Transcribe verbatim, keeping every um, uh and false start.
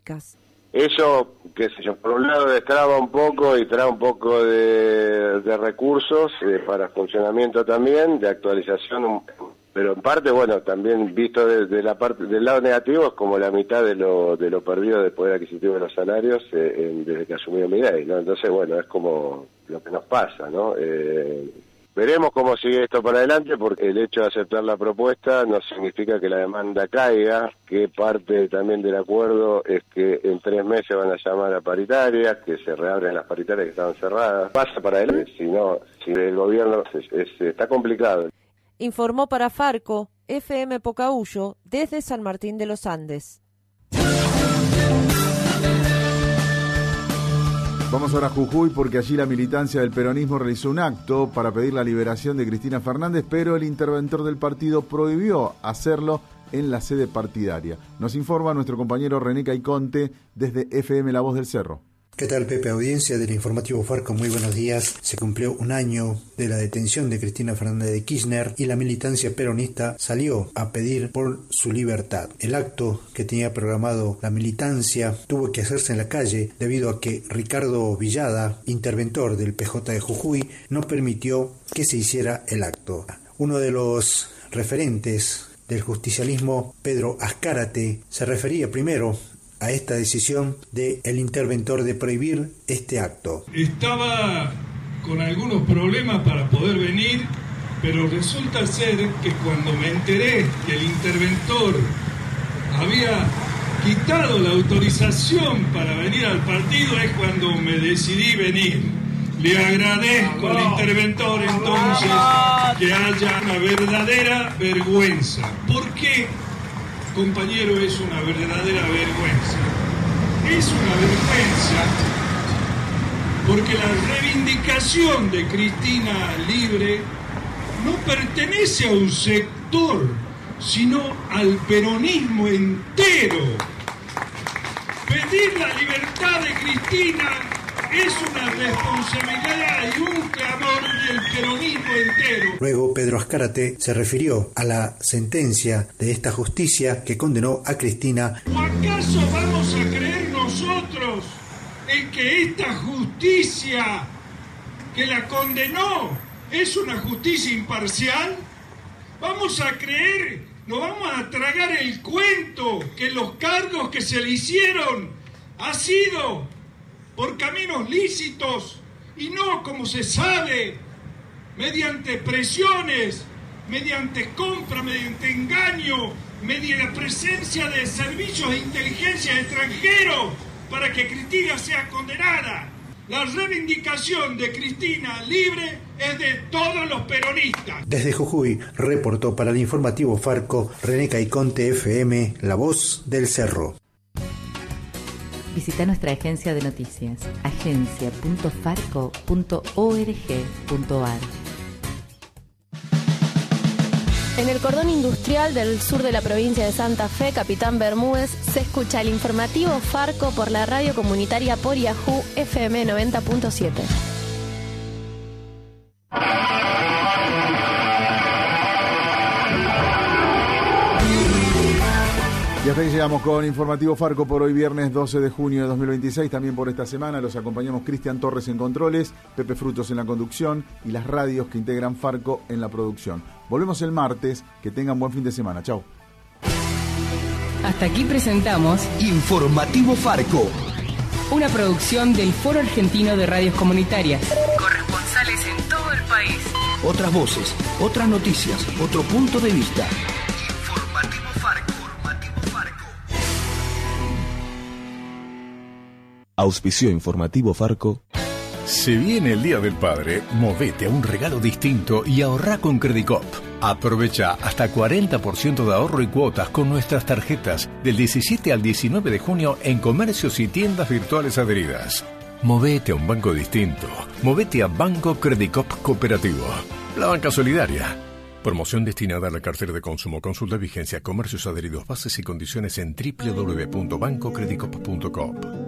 Eso, qué sé yo, por un lado destraba un poco y trae un poco de, de recursos eh, para funcionamiento también, de actualización, pero en parte, bueno, también visto desde la parte del lado negativo es como la mitad de lo de lo perdido de poder adquisitivo de los salarios eh, en, desde que asumió Milei, ¿no? Entonces, bueno, es como lo que nos pasa, ¿no? Eh, Veremos cómo sigue esto para adelante, porque el hecho de aceptar la propuesta no significa que la demanda caiga, que parte también del acuerdo es que en tres meses van a llamar a paritarias, que se reabren las paritarias que estaban cerradas. Pasa para adelante, si no, si el gobierno es, es, está complicado. Informó para Farco, F M Pocahuyo, desde San Martín de los Andes. Vamos ahora a Jujuy porque allí la militancia del peronismo realizó un acto para pedir la liberación de Cristina Fernández, pero el interventor del partido prohibió hacerlo en la sede partidaria. Nos informa nuestro compañero René Caiconte desde F M La Voz del Cerro. ¿Qué tal, Pepe? Audiencia del informativo Farco, muy buenos días. Se cumplió un año de la detención de Cristina Fernández de Kirchner y la militancia peronista salió a pedir por su libertad. El acto que tenía programado la militancia tuvo que hacerse en la calle debido a que Ricardo Villada, interventor del P J de Jujuy, no permitió que se hiciera el acto. Uno de los referentes del justicialismo, Pedro Azcárate, se refería primero a esta decisión del interventor de prohibir este acto. Estaba con algunos problemas para poder venir, pero resulta ser que cuando me enteré que el interventor había quitado la autorización para venir al partido es cuando me decidí venir. Le agradezco al interventor entonces que haya una verdadera vergüenza. ¿Por qué? Compañero, es una verdadera vergüenza. Es una vergüenza porque la reivindicación de Cristina Libre no pertenece a un sector, sino al peronismo entero. Pedir la libertad de Cristina es una responsabilidad y un clamor del peronismo entero. Luego, Pedro Azcárate se refirió a la sentencia de esta justicia que condenó a Cristina. ¿O acaso vamos a creer nosotros en que esta justicia que la condenó es una justicia imparcial? ¿Vamos a creer, nos vamos a tragar el cuento que los cargos que se le hicieron ha sido por caminos lícitos y no, como se sabe, mediante presiones, mediante compra, mediante engaño, mediante la presencia de servicios de inteligencia extranjeros para que Cristina sea condenada? La reivindicación de Cristina Libre es de todos los peronistas. Desde Jujuy reportó para el informativo Farco René Caiconte, F M, La Voz del Cerro. Visita nuestra agencia de noticias, agencia punto farco punto org punto ar. En el cordón industrial del sur de la provincia de Santa Fe, Capitán Bermúdez, se escucha el informativo Farco por la radio comunitaria por Yahoo F M noventa punto siete. Y hasta aquí llegamos con Informativo Farco por hoy viernes doce de junio de dos mil veintiséis. También por esta semana los acompañamos Cristian Torres en controles, Pepe Frutos en la conducción y las radios que integran Farco en la producción. Volvemos el martes. Que tengan buen fin de semana. Chau. Hasta aquí presentamos Informativo Farco, una producción del Foro Argentino de Radios Comunitarias. Corresponsales en todo el país. Otras voces, otras noticias, otro punto de vista. Informativo Farco. Auspició Informativo Farco. Se viene el Día del Padre, movete a un regalo distinto y ahorrá con Credicop. Aprovecha hasta cuarenta por ciento de ahorro y cuotas con nuestras tarjetas del diecisiete al diecinueve de junio en comercios y tiendas virtuales adheridas. Movete a un banco distinto. Movete a Banco Credicop Cooperativo. La banca solidaria. Promoción destinada a la cartera de consumo. Consulta vigencia, comercios adheridos, bases y condiciones en doble u doble u doble u punto banco credicop punto com.